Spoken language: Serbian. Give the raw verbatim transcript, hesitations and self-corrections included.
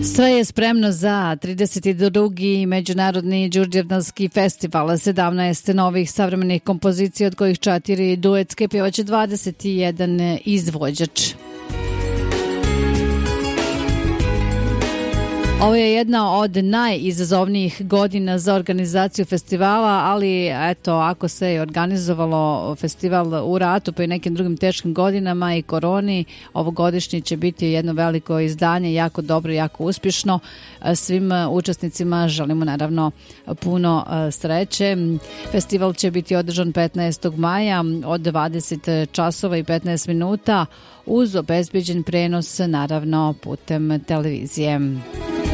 Sve je spremno za trideset drugi Međunarodni đurđevdanski festival. sedamnaest novih savremenih kompozicija, od kojih četiri duetske, pjevaće dvadeset jedan izvođač. Ovo je jedna od najizazovnijih godina za organizaciju festivala, ali eto, ako se je organizovalo festival u ratu pa i nekim drugim teškim godinama i koroni, ovogodišnji će biti jedno veliko izdanje, jako dobro, jako uspješno. Svim učesnicima želimo naravno puno sreće. Festival će biti održan petnaestog maja od dvadeset časova i petnaest minuta uz obezbeđen prenos naravno putem televizije.